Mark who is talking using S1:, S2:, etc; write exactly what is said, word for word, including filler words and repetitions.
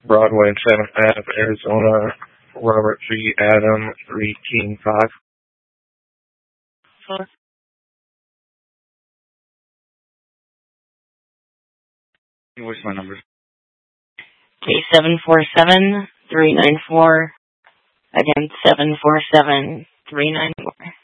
S1: Broadway and seventh Avenue, Arizona. Robert G. Adam, three King five.
S2: Four.
S3: What's my number?
S2: K seven four seven three nine four. Again, seven four seven three nine four.